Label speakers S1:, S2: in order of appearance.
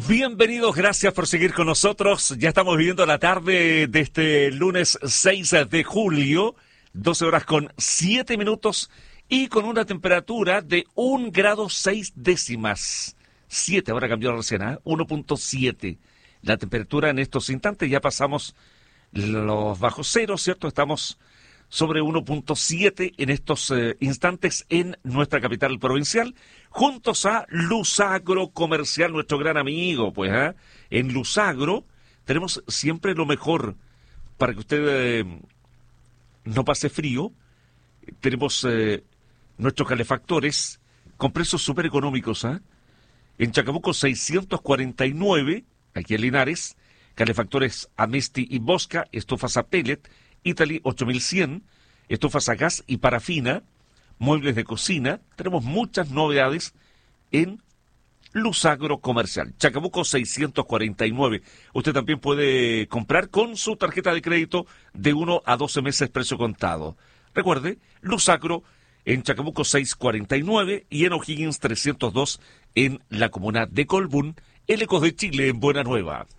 S1: Bienvenidos, gracias por seguir con nosotros. Ya estamos viviendo la tarde de este lunes 6 de julio, 12 horas con 7 minutos y con una temperatura de 1 grado 6 décimas. 7, ahora cambió recién, 1.7. La temperatura en estos instantes, ya pasamos los bajos ceros, ¿cierto? Estamos sobre 1.7 en estos instantes en nuestra capital provincial, juntos a Luzagro Comercial, nuestro gran amigo, pues, En Luzagro tenemos siempre lo mejor para que usted no pase frío. Tenemos nuestros calefactores con precios súper económicos, En Chacabuco 649, aquí en Linares, calefactores Amesti y Bosca, estufas a pellet, Italy 8100, estufas a gas y parafina, muebles de cocina. Tenemos muchas novedades en Luzagro Comercial, Chacabuco 649. Usted también puede comprar con su tarjeta de crédito de 1 a 12 meses precio contado. Recuerde, Luzagro en Chacabuco 649 y en O'Higgins 302 en la comuna de Colbún, el Ecos de Chile en Buena Nueva.